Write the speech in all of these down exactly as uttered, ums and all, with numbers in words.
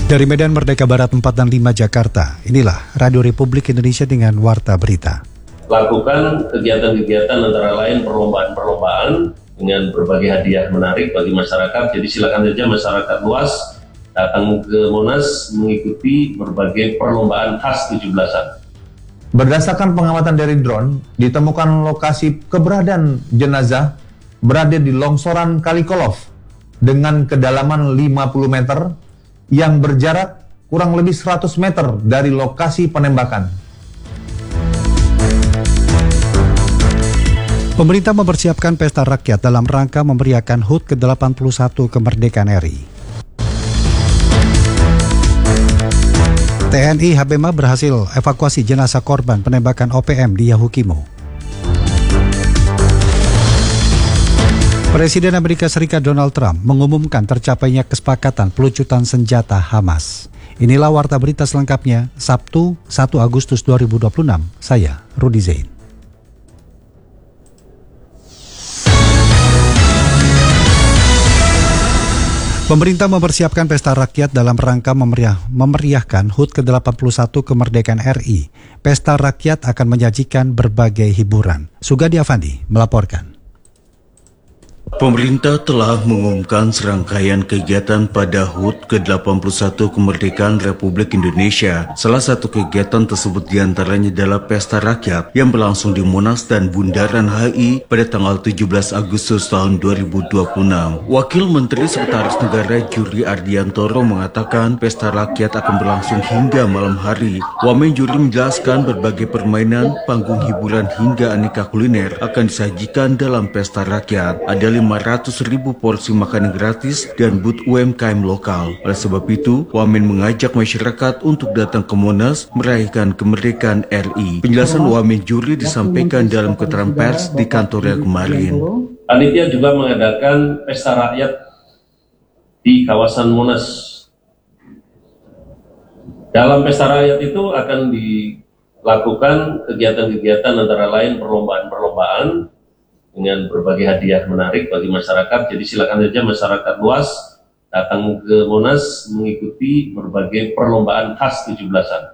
Dari Medan Merdeka Barat empat dan lima Jakarta, inilah Radio Republik Indonesia dengan Warta Berita. Lakukan kegiatan-kegiatan antara lain perlombaan-perlombaan dengan berbagai hadiah menarik bagi masyarakat. Jadi silakan saja masyarakat luas datang ke Monas mengikuti berbagai perlombaan khas tujuh belasan. Berdasarkan pengamatan dari drone, ditemukan lokasi keberadaan jenazah berada di longsoran Kalikolov dengan kedalaman lima puluh meter yang berjarak kurang lebih seratus meter dari lokasi penembakan. Pemerintah mempersiapkan pesta rakyat dalam rangka memeriahkan H U T ke delapan puluh satu kemerdekaan R I. T N I H B M A berhasil evakuasi jenazah korban penembakan O P M di Yahukimo. Presiden Amerika Serikat Donald Trump mengumumkan tercapainya kesepakatan pelucutan senjata Hamas. Inilah Warta Berita selengkapnya, Sabtu satu Agustus dua ribu dua puluh enam. Saya, Rudi Zain. Pemerintah mempersiapkan pesta rakyat dalam rangka memeriah, memeriahkan H U T ke delapan puluh satu kemerdekaan R I. Pesta rakyat akan menyajikan berbagai hiburan. Sugadi Afandi melaporkan. Pemerintah telah mengumumkan serangkaian kegiatan pada H U T ke delapan puluh satu kemerdekaan Republik Indonesia. Salah satu kegiatan tersebut diantaranya adalah Pesta Rakyat yang berlangsung di Monas dan Bundaran H I pada tanggal tujuh belas Agustus tahun dua ribu dua puluh enam. Wakil Menteri Sekretaris Negara Juri Ardiantoro mengatakan Pesta Rakyat akan berlangsung hingga malam hari. Wamen Juri menjelaskan berbagai permainan, panggung hiburan hingga aneka kuliner akan disajikan dalam Pesta Rakyat. Ada lima ratus ribu porsi makanan gratis dan booth U M K M lokal. Oleh sebab itu, Wamen mengajak masyarakat untuk datang ke Monas merayakan kemerdekaan R I. Penjelasan Wamen Juri disampaikan dalam keterangan pers di kantornya kemarin. Panitia juga mengadakan pesta rakyat di kawasan Monas. Dalam pesta rakyat itu akan dilakukan kegiatan-kegiatan antara lain perlombaan-perlombaan dengan berbagai hadiah menarik bagi masyarakat. Jadi silakan saja masyarakat luas datang ke Monas mengikuti berbagai perlombaan khas tujuh belasan.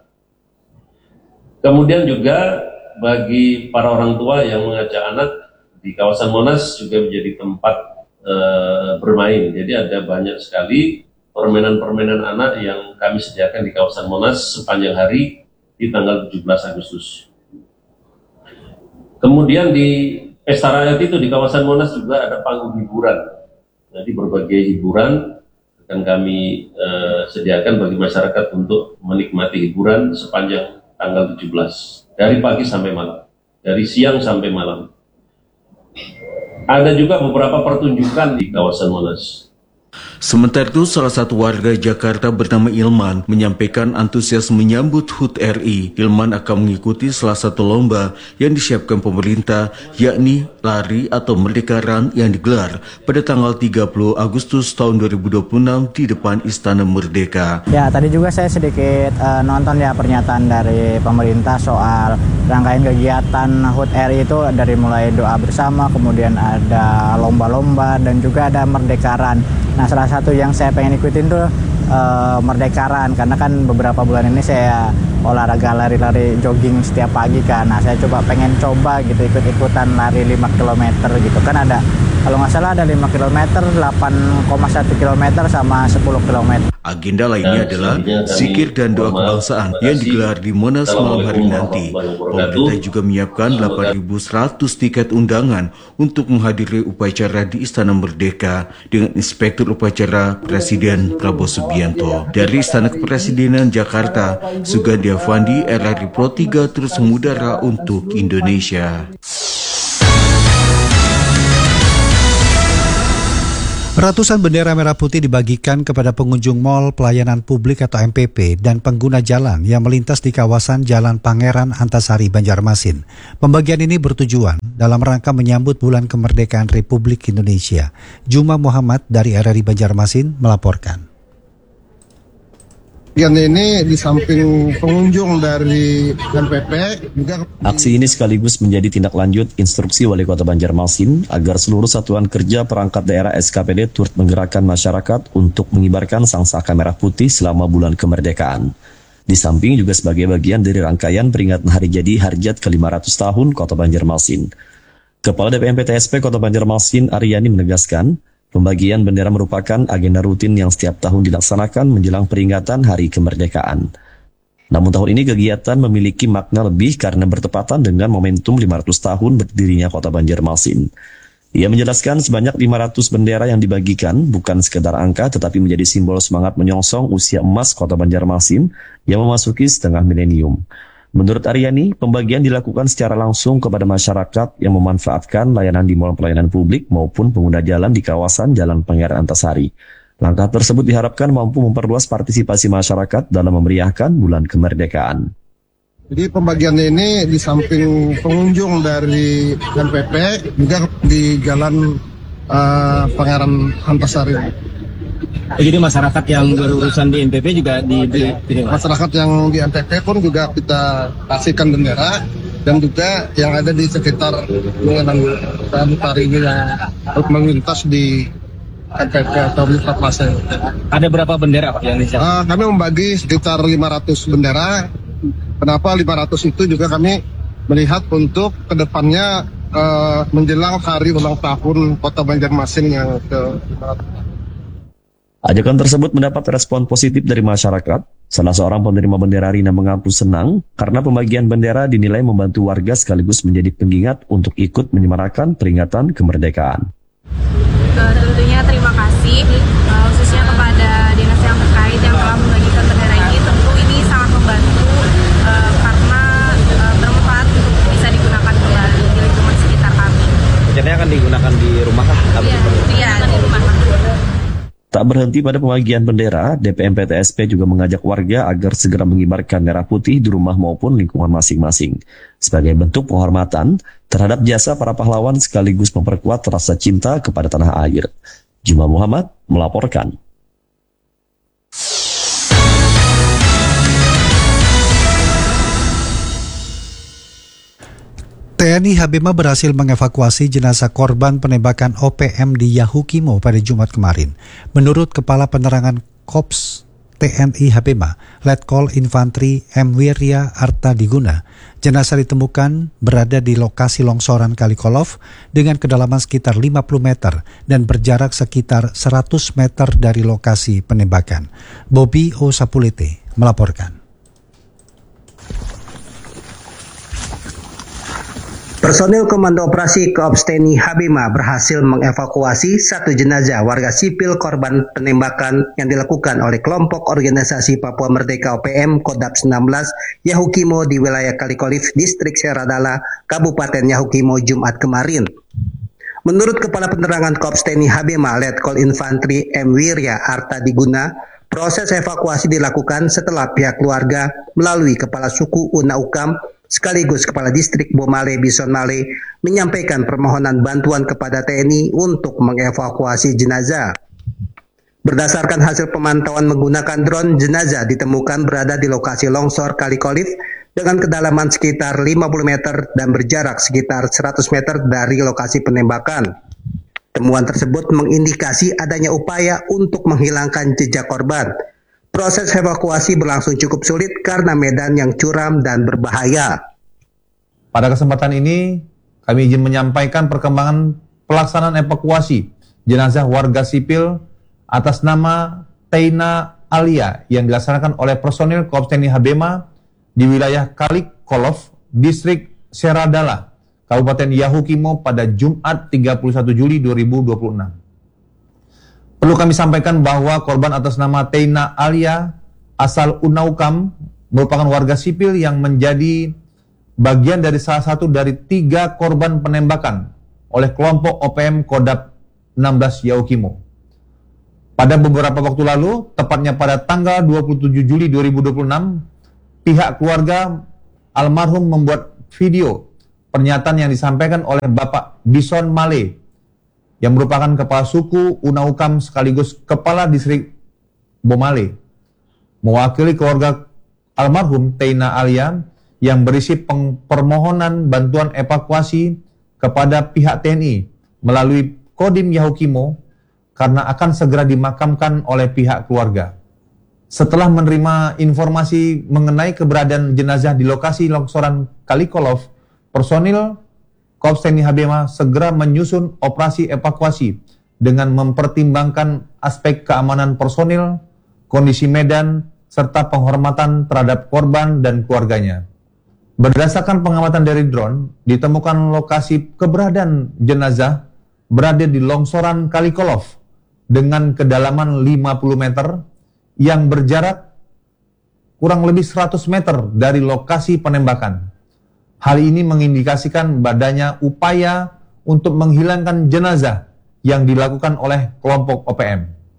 Kemudian juga bagi para orang tua yang mengajak anak di kawasan Monas juga menjadi tempat e, bermain. Jadi ada banyak sekali permainan-permainan anak yang kami sediakan di kawasan Monas sepanjang hari di tanggal tujuh belas Agustus. Kemudian di Pesta Rakyat itu di kawasan Monas juga ada panggung hiburan. Jadi berbagai hiburan akan kami eh, sediakan bagi masyarakat untuk menikmati hiburan sepanjang tanggal tujuh belas. Dari pagi sampai malam. Dari siang sampai malam. Ada juga beberapa pertunjukan di kawasan Monas. Sementara itu, salah satu warga Jakarta bernama Ilman menyampaikan antusias menyambut H U T R I. Ilman akan mengikuti salah satu lomba yang disiapkan pemerintah, yakni lari atau Merdeka Run yang digelar pada tanggal tiga puluh Agustus tahun dua ribu dua puluh enam di depan Istana Merdeka. Ya, tadi juga saya sedikit uh, nonton ya pernyataan dari pemerintah soal rangkaian kegiatan H U T R I itu dari mulai doa bersama, kemudian ada lomba-lomba dan juga ada Merdeka Run. Nah, salah satu yang saya pengen ikutin tuh uh, Merdeka Run, karena kan beberapa bulan ini saya olahraga lari-lari jogging setiap pagi kan. Nah, saya coba pengen coba gitu ikut-ikutan lari lima kilometer gitu kan. Ada, kalau nggak salah ada lima kilometer, delapan koma satu kilometer sama sepuluh kilometer. Agenda lainnya adalah zikir dan doa kebangsaan yang digelar di Monas malam hari nanti. Pemerintah juga menyiapkan delapan ribu seratus tiket undangan untuk menghadiri upacara di Istana Merdeka dengan Inspektur Upacara Presiden Prabowo Subianto. Dari Istana Kepresidenan Jakarta, Sugandi Afandi, R R I Pro tiga terus mengudara untuk Indonesia. Ratusan bendera merah putih dibagikan kepada pengunjung mal pelayanan publik atau M P P dan pengguna jalan yang melintas di kawasan Jalan Pangeran Antasari, Banjarmasin. Pembagian ini bertujuan dalam rangka menyambut Bulan Kemerdekaan Republik Indonesia. Juma Muhammad dari R R I Banjarmasin melaporkan. Yang ini di samping pengunjung dari M P P juga. Aksi ini sekaligus menjadi tindak lanjut instruksi Wali Kota Banjarmasin agar seluruh satuan kerja perangkat daerah S K P D turut menggerakkan masyarakat untuk mengibarkan sangsaka merah putih selama bulan kemerdekaan. Di samping juga sebagai bagian dari rangkaian peringatan hari jadi Harjat ke lima ratus tahun Kota Banjarmasin. Kepala D P M P T S P Kota Banjarmasin Aryani menegaskan, pembagian bendera merupakan agenda rutin yang setiap tahun dilaksanakan menjelang peringatan Hari Kemerdekaan. Namun tahun ini kegiatan memiliki makna lebih karena bertepatan dengan momentum lima ratus tahun berdirinya Kota Banjarmasin. Ia menjelaskan sebanyak lima ratus bendera yang dibagikan bukan sekedar angka tetapi menjadi simbol semangat menyongsong usia emas Kota Banjarmasin yang memasuki setengah milenium. Menurut Aryani, pembagian dilakukan secara langsung kepada masyarakat yang memanfaatkan layanan di mal pelayanan publik maupun pengguna jalan di kawasan Jalan Pangeran Antasari. Langkah tersebut diharapkan mampu memperluas partisipasi masyarakat dalam memeriahkan bulan kemerdekaan. Jadi pembagian ini di samping pengunjung dari M P P juga di Jalan uh, Pangeran Antasari. Jadi masyarakat yang berurusan di M P P juga di, di, di masyarakat yang di M P P pun juga kita kasihkan bendera dan juga yang ada di sekitar Antasari ini yang melintas di M P P atau Mitra Plaza. Ada berapa bendera Pak yang disiapkan? Uh, kami membagi sekitar lima ratus bendera. Kenapa lima ratus itu juga kami melihat untuk kedepannya uh, menjelang hari ulang tahun Kota Banjarmasin yang ke lima ratus. Ajakan tersebut mendapat respon positif dari masyarakat. Salah seorang penerima bendera Rina mengaku senang karena pembagian bendera dinilai membantu warga sekaligus menjadi pengingat untuk ikut menyemarakan peringatan kemerdekaan. Uh, tentunya terima kasih uh, khususnya kepada dinas yang terkait yang telah membagikan bendera ini. Tentu ini sangat membantu uh, karena uh, bermanfaat untuk bisa digunakan kembali di lingkungan sekitar kami. Rencananya akan digunakan di rumah kah? Iya, iya di rumah. Tak berhenti pada pembagian bendera, D P M P T S P juga mengajak warga agar segera mengibarkan merah putih di rumah maupun lingkungan masing-masing. Sebagai bentuk penghormatan terhadap jasa para pahlawan sekaligus memperkuat rasa cinta kepada tanah air. Juma Muhammad melaporkan. T N I Habema berhasil mengevakuasi jenazah korban penembakan O P M di Yahukimo pada Jumat kemarin. Menurut Kepala Penerangan Kops T N I Habema, Letkol Infantri M. Wirya Artadiguna, jenazah ditemukan berada di lokasi longsoran Kalikolov dengan kedalaman sekitar lima puluh meter dan berjarak sekitar seratus meter dari lokasi penembakan. Bobby O. Sapulete melaporkan. Personil Komando Operasi Kops T N I Habema berhasil mengevakuasi satu jenazah warga sipil korban penembakan yang dilakukan oleh kelompok organisasi Papua Merdeka O P M Kodap sembilan belas Yahukimo di wilayah Kalikolif, Distrik Seradala, Kabupaten Yahukimo Jumat kemarin. Menurut Kepala Penerangan Kops T N I Habema, Letkol Infantri M. Wirya Artadiguna, proses evakuasi dilakukan setelah pihak keluarga melalui Kepala Suku Unaukam sekaligus Kepala Distrik Bomale Bison Male menyampaikan permohonan bantuan kepada T N I untuk mengevakuasi jenazah. Berdasarkan hasil pemantauan menggunakan drone, jenazah ditemukan berada di lokasi longsor Kalikolif dengan kedalaman sekitar lima puluh meter dan berjarak sekitar seratus meter dari lokasi penembakan. Temuan tersebut mengindikasi adanya upaya untuk menghilangkan jejak korban. Proses evakuasi berlangsung cukup sulit karena medan yang curam dan berbahaya. Pada kesempatan ini, kami izin menyampaikan perkembangan pelaksanaan evakuasi jenazah warga sipil atas nama Teina Alia yang dilaksanakan oleh personil Kops T N I Habema di wilayah Kalikolov, Distrik Seradala, Kabupaten Yahukimo pada Jumat tiga puluh satu Juli dua ribu dua puluh enam. Perlu kami sampaikan bahwa korban atas nama Teina Alia asal Unaukam merupakan warga sipil yang menjadi bagian dari salah satu dari tiga korban penembakan oleh kelompok O P M Kodap enam belas Yahukimo. Pada beberapa waktu lalu, tepatnya pada tanggal dua puluh tujuh Juli dua ribu dua puluh enam, pihak keluarga almarhum membuat video pernyataan yang disampaikan oleh Bapak Bison Male yang merupakan Kepala Suku Unaukam sekaligus Kepala Distrik Bomale. mewakili keluarga almarhum Teina Alia yang berisi permohonan bantuan evakuasi kepada pihak T N I melalui Kodim Yahukimo karena akan segera dimakamkan oleh pihak keluarga. Setelah menerima informasi mengenai keberadaan jenazah di lokasi longsoran Kalikolov, personil Korps T N I Habema segera menyusun operasi evakuasi dengan mempertimbangkan aspek keamanan personil, kondisi medan, serta penghormatan terhadap korban dan keluarganya. Berdasarkan pengamatan dari drone, ditemukan lokasi keberadaan jenazah berada di longsoran Kalikolov dengan kedalaman lima puluh meter yang berjarak kurang lebih seratus meter dari lokasi penembakan. Hal ini mengindikasikan adanya upaya untuk menghilangkan jenazah yang dilakukan oleh kelompok O P M.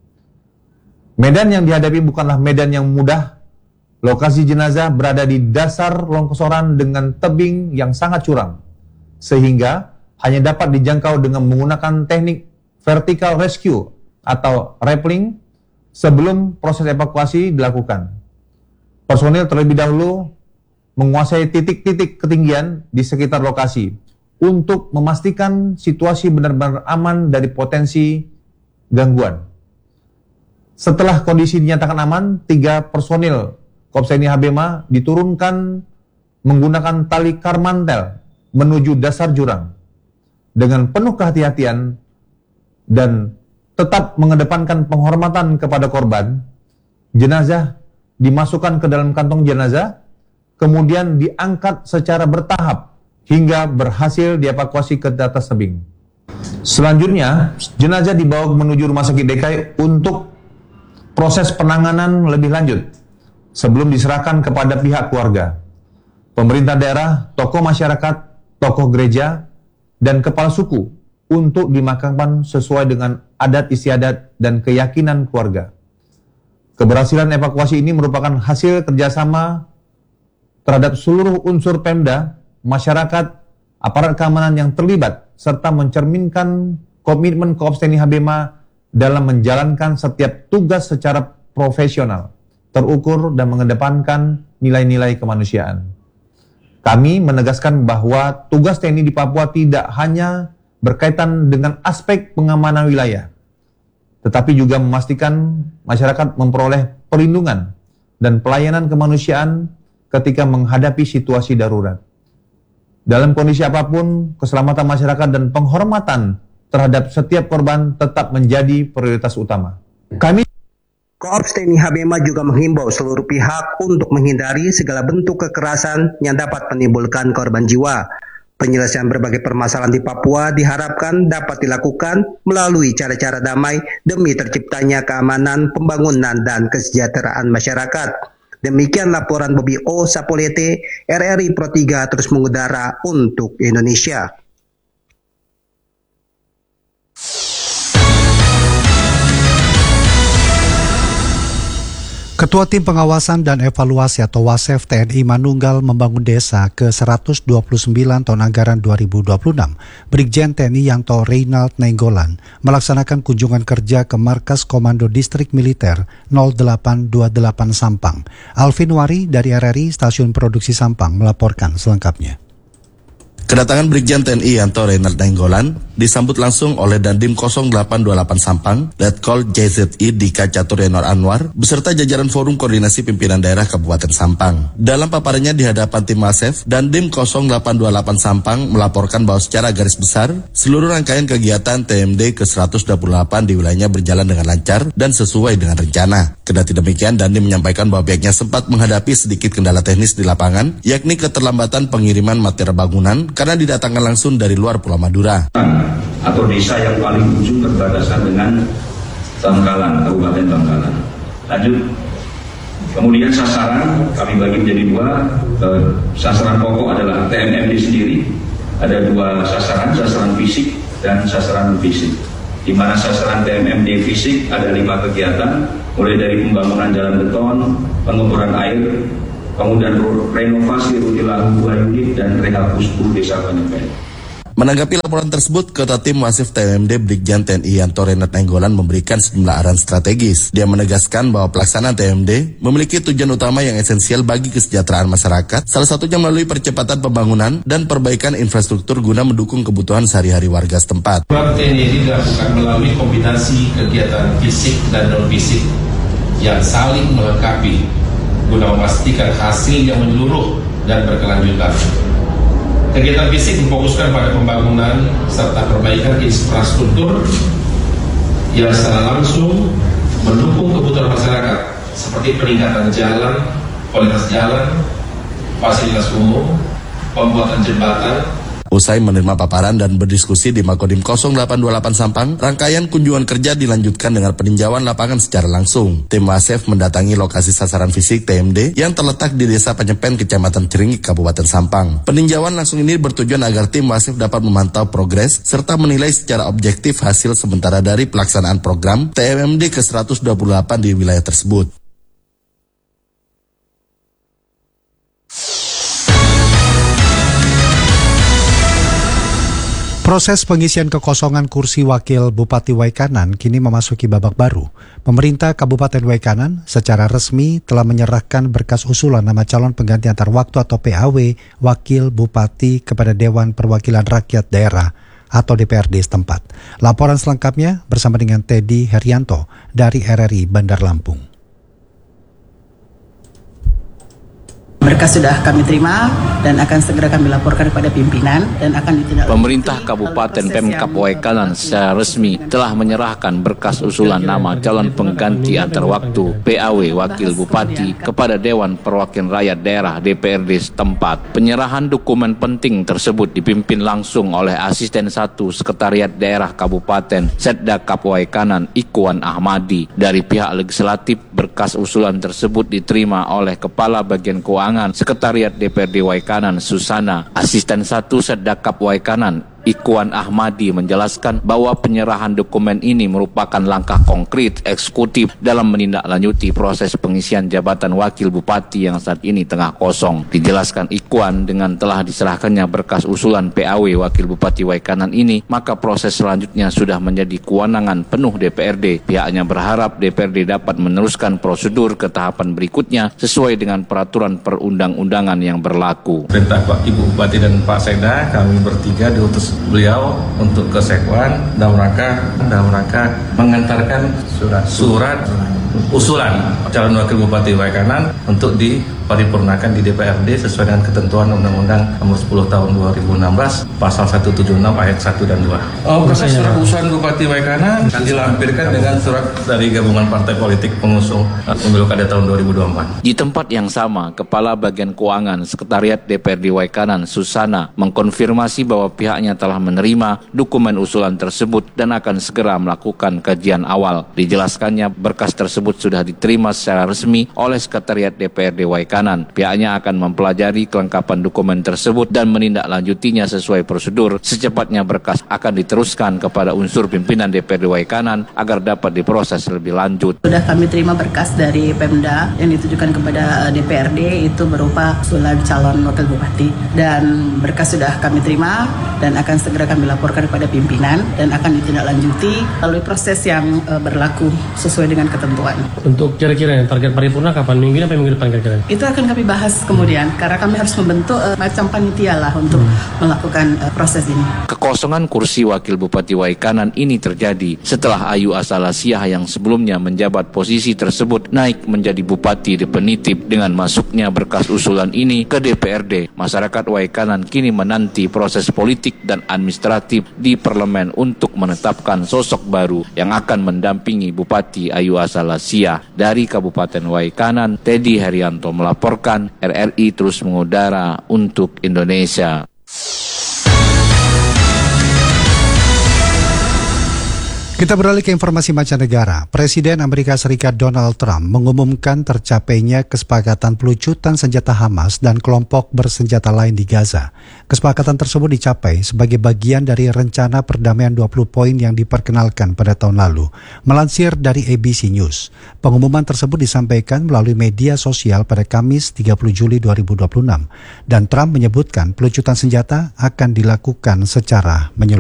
Medan yang dihadapi bukanlah medan yang mudah. Lokasi jenazah berada di dasar longsoran dengan tebing yang sangat curam, sehingga hanya dapat dijangkau dengan menggunakan teknik vertical rescue atau rappelling sebelum proses evakuasi dilakukan. Personil terlebih dahulu menguasai titik-titik ketinggian di sekitar lokasi untuk memastikan situasi benar-benar aman dari potensi gangguan. Setelah kondisi dinyatakan aman, tiga personil Korps T N I Habema diturunkan menggunakan tali karmantel menuju dasar jurang. Dengan penuh kehati-hatian dan tetap mengedepankan penghormatan kepada korban, jenazah dimasukkan ke dalam kantong jenazah, kemudian diangkat secara bertahap hingga berhasil dievakuasi ke atas tebing. Selanjutnya, jenazah dibawa menuju Rumah Sakit D K I untuk proses penanganan lebih lanjut sebelum diserahkan kepada pihak keluarga, pemerintah daerah, tokoh masyarakat, tokoh gereja, dan kepala suku untuk dimakamkan sesuai dengan adat istiadat dan keyakinan keluarga. Keberhasilan evakuasi ini merupakan hasil kerjasama terhadap seluruh unsur Pemda, masyarakat, aparat keamanan yang terlibat, serta mencerminkan komitmen Korps T N I Habema dalam menjalankan setiap tugas secara profesional, terukur, dan mengedepankan nilai-nilai kemanusiaan. Kami menegaskan bahwa tugas T N I di Papua tidak hanya berkaitan dengan aspek pengamanan wilayah, tetapi juga memastikan masyarakat memperoleh perlindungan dan pelayanan kemanusiaan ketika menghadapi situasi darurat. Dalam kondisi apapun, keselamatan masyarakat dan penghormatan terhadap setiap korban tetap menjadi prioritas utama. Kami Korps T N I Habema juga menghimbau seluruh pihak untuk menghindari segala bentuk kekerasan yang dapat menimbulkan korban jiwa. Penyelesaian berbagai permasalahan di Papua diharapkan dapat dilakukan melalui cara-cara damai demi terciptanya keamanan, pembangunan, dan kesejahteraan masyarakat. Demikian laporan Bobby O. Sapolete, R R I Pro tiga terus mengudara untuk Indonesia. Ketua Tim Pengawasan dan Evaluasi atau WASEF T N I Manunggal Membangun Desa ke seratus dua puluh sembilan tahun anggaran dua ribu dua puluh enam, Brigjen T N I Yanto Reynald Nainggolan melaksanakan kunjungan kerja ke Markas Komando Distrik Militer nol delapan dua delapan Sampang. Alvin Wari dari R R I Stasiun Produksi Sampang melaporkan selengkapnya. Kedatangan Brigjen T N I Yanto Reynald Nainggolan disambut langsung oleh Dandim nol delapan dua delapan Sampang, Letkol J Z I Dika Caturyanor Anwar, beserta jajaran Forum Koordinasi Pimpinan Daerah Kabupaten Sampang. Dalam paparannya di hadapan tim WASEF, Dandim nol delapan dua delapan Sampang melaporkan bahwa secara garis besar, seluruh rangkaian kegiatan T M D ke seratus dua puluh delapan di wilayahnya berjalan dengan lancar dan sesuai dengan rencana. Kendati demikian, Dandim menyampaikan bahwa pihaknya sempat menghadapi sedikit kendala teknis di lapangan, yakni keterlambatan pengiriman material bangunan karena didatangkan langsung dari luar Pulau Madura. Atau desa yang paling ujung berbatasan dengan Bangkalan, Kabupaten Bangkalan. Lanjut, kemudian sasaran kami bagi menjadi dua. Eh, sasaran pokok adalah T M M D sendiri. Ada dua sasaran, sasaran fisik dan sasaran fisik. Di mana sasaran T M M D fisik ada lima kegiatan, mulai dari pembangunan jalan beton, pengemburan air, kemudian renovasi rutilah dua unit dan rehab pusku desa Banyak. Menanggapi laporan tersebut, Ketua Tim Wasif T M D Brigjen T N I Yanto Renat Nainggolan memberikan sejumlah arahan strategis. Dia menegaskan bahwa pelaksanaan T M D memiliki tujuan utama yang esensial bagi kesejahteraan masyarakat, salah satunya melalui percepatan pembangunan dan perbaikan infrastruktur guna mendukung kebutuhan sehari-hari warga setempat. Program T N I dilakukan melalui kombinasi kegiatan fisik dan non-fisik yang saling melengkapi guna memastikan hasil yang menyeluruh dan berkelanjutan. Kegiatan fisik difokuskan pada pembangunan serta perbaikan infrastruktur yang secara langsung mendukung kebutuhan masyarakat seperti peningkatan jalan, kualitas jalan, fasilitas umum, pembuatan jembatan. Usai menerima paparan dan berdiskusi di Makodim nol delapan dua delapan Sampang, rangkaian kunjungan kerja dilanjutkan dengan peninjauan lapangan secara langsung. Tim Wasif mendatangi lokasi sasaran fisik T M D yang terletak di Desa Penyepen, Kecamatan Ciringik, Kabupaten Sampang. Peninjauan langsung ini bertujuan agar tim Wasif dapat memantau progres serta menilai secara objektif hasil sementara dari pelaksanaan program T M D ke seratus dua puluh delapan di wilayah tersebut. Proses pengisian kekosongan kursi wakil Bupati Waikanan kini memasuki babak baru. Pemerintah Kabupaten Waikanan secara resmi telah menyerahkan berkas usulan nama calon pengganti antar waktu atau P A W Wakil Bupati kepada Dewan Perwakilan Rakyat Daerah atau D P R D setempat. Laporan selengkapnya bersama dengan Teddy Herianto dari R R I Bandar Lampung. Berkas sudah kami terima dan akan segera kami laporkan kepada pimpinan dan akan ditindaklanjuti. Pemerintah Kabupaten Pemkab Waikanan secara resmi telah menyerahkan berkas usulan nama calon pengganti antar waktu P A W Wakil Bupati kepada Dewan Perwakilan Rakyat Daerah D P R D setempat. Penyerahan dokumen penting tersebut dipimpin langsung oleh Asisten satu Sekretariat Daerah Kabupaten Setdakap Waikanan Ikuan Ahmadi. Dari pihak legislatif, berkas usulan tersebut diterima oleh Kepala Bagian Keuangan Sekretariat D P R D Waikanan Susana. Asisten satu Setdakap Waikanan Ikuan Ahmadi menjelaskan bahwa penyerahan dokumen ini merupakan langkah konkret eksekutif dalam menindaklanjuti proses pengisian jabatan wakil bupati yang saat ini tengah kosong. Dijelaskan Ikuan, dengan telah diserahkannya berkas usulan P A W Wakil Bupati Waikanan ini, maka proses selanjutnya sudah menjadi kewenangan penuh D P R D. Pihaknya berharap D P R D dapat meneruskan prosedur ke tahapan berikutnya sesuai dengan peraturan perundang-undangan yang berlaku. Perintah Pak Ibu Bupati dan Pak Sekda, kami bertiga diutus beliau untuk ke Sekwan dalam rangka dalam rangka mengantarkan surat surat usulan calon wakil bupati Waikanan untuk diparipurnakan di D P R D sesuai dengan ketentuan Undang-Undang Nomor sepuluh Tahun dua ribu enam belas Pasal seratus tujuh puluh enam Ayat satu dan dua. Oh, proses surat usulan Bupati Waikanan dilampirkan dengan surat dari gabungan partai politik pengusung pemilu kada tahun dua ribu dua puluh empat. Di tempat yang sama, Kepala Bagian Keuangan Sekretariat D P R D Waikanan Susana mengkonfirmasi bahwa pihaknya telah menerima dokumen usulan tersebut dan akan segera melakukan kajian awal. Dijelaskannya berkas tersebut sudah diterima secara resmi oleh Sekretariat D P R D Waikanan. Pihaknya akan mempelajari kelengkapan dokumen tersebut dan menindaklanjutinya sesuai prosedur. Secepatnya berkas akan diteruskan kepada unsur pimpinan D P R D Waikanan agar dapat diproses lebih lanjut. Sudah kami terima berkas dari Pemda yang ditujukan kepada D P R D, itu berupa usulan calon wakil bupati, dan berkas sudah kami terima dan akan segera kami laporkan kepada pimpinan dan akan ditindaklanjuti melalui proses yang uh, berlaku sesuai dengan ketentuan. Untuk kira-kira target paripurna kapan? Minggu ini apa minggu depan kira-kira? Itu akan kami bahas kemudian, karena kami harus membentuk uh, macam panitia lah untuk hmm. melakukan uh, proses ini. Kekosongan kursi Wakil Bupati Waikanan ini terjadi setelah Ayu Asalasiah yang sebelumnya menjabat posisi tersebut naik menjadi Bupati definitif. Dengan masuknya berkas usulan ini ke D P R D, masyarakat Waikanan kini menanti proses politik dan administratif di parlemen untuk menetapkan sosok baru yang akan mendampingi Bupati Ayu Asalasiah. Dari Kabupaten Waikanan, Teddy Herianto melaporkan. R R I terus mengudara untuk Indonesia. Kita beralih ke informasi mancanegara. Presiden Amerika Serikat Donald Trump mengumumkan tercapainya kesepakatan pelucutan senjata Hamas dan kelompok bersenjata lain di Gaza. Kesepakatan tersebut dicapai sebagai bagian dari rencana perdamaian dua puluh poin yang diperkenalkan pada tahun lalu. Melansir dari A B C News, pengumuman tersebut disampaikan melalui media sosial pada Kamis tiga puluh Juli dua ribu dua puluh enam dan Trump menyebutkan pelucutan senjata akan dilakukan secara menyeluruh.